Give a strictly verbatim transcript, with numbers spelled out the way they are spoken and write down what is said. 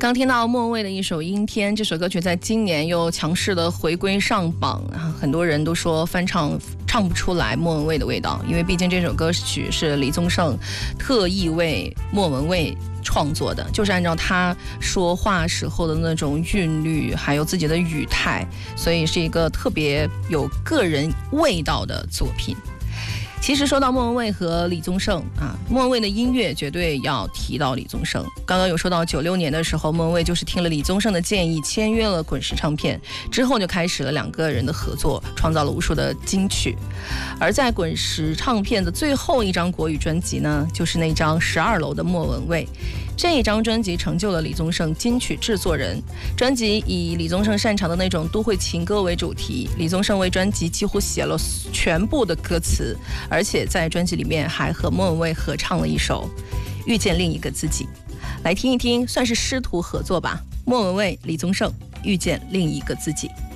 刚听到莫文蔚的一首《阴天》，这首歌曲在今年又强势的回归上榜，很多人都说翻唱唱不出来莫文蔚的味道，因为毕竟这首歌曲是李宗盛特意为莫文蔚创作的，就是按照他说话时候的那种韵律，还有自己的语态，所以是一个特别有个人味道的作品。其实说到莫文蔚和李宗盛啊，莫文蔚的音乐绝对要提到李宗盛。刚刚有说到九六年的时候，莫文蔚就是听了李宗盛的建议，签约了滚石唱片，之后就开始了两个人的合作，创造了无数的金曲。而在滚石唱片的最后一张国语专辑呢，就是那张十二楼的莫文蔚。这一张专辑成就了李宗盛金曲制作人。专辑以李宗盛擅长的那种都会情歌为主题，李宗盛为专辑几乎写了全部的歌词，而且在专辑里面还和莫文蔚合唱了一首《遇见另一个自己》。来听一听，算是师徒合作吧。莫文蔚、李宗盛，《遇见另一个自己》。